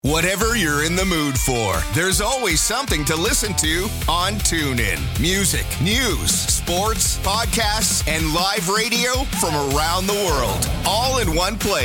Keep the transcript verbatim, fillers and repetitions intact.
Whatever you're in the mood for, there's always something to listen to on TuneIn. Music, news, sports, podcasts, and live radio from around the world, all in one place.